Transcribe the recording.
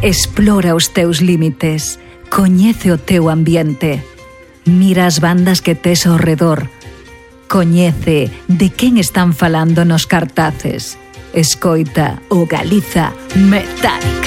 Explora os teus límites, coñece o teu ambiente, mira as bandas que tes ao redor, coñece de quen están falando nos cartaces, escoita o Galiza Metálica.